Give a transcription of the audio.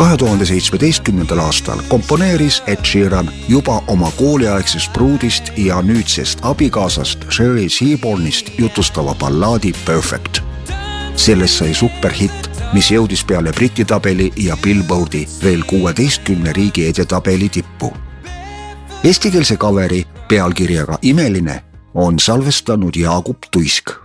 2017. aastal komponeeris Ed Sheeran juba oma kooliaegsest pruudist ja nüüdsest abikaasast Sherry Seabornist jutustava ballaadi Perfect. Sellest sai superhitt, mis jõudis peale Briti tabeli ja Billboardi veel 16 riigi edetabeli tippu. Eestikeelse coveri pealkirjaga Imeline on salvestanud Jaagup Tuisk.